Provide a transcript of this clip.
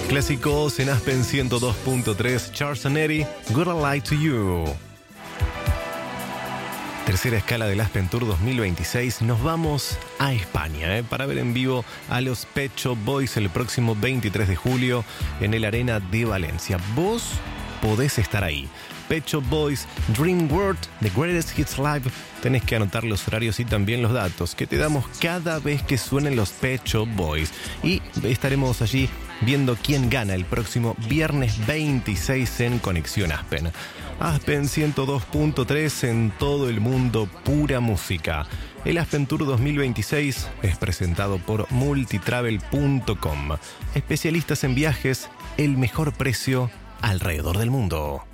Clásicos en Aspen 102.3, Charles Anetti, Gonna Lie to You. Tercera escala del Aspen Tour 2026, nos vamos a España para ver en vivo a los Pet Shop Boys el próximo 23 de julio en el Arena de Valencia. Vos podés estar ahí. Pet Shop Boys, Dream World, The Greatest Hits Live. Tenés que anotar los horarios y también los datos que te damos cada vez que suenen los Pet Shop Boys. Y estaremos allí viendo quién gana el próximo viernes 26 en Conexión Aspen. Aspen 102.3 en todo el mundo, pura música. El Aspen Tour 2026 es presentado por multitravel.com. Especialistas en viajes, el mejor precio alrededor del mundo.